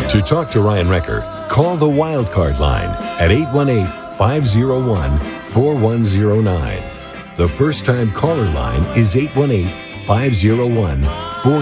To talk to Ryan Recker, call the Wildcard line at 818-501-4109. The first-time caller line is 818-501-4109.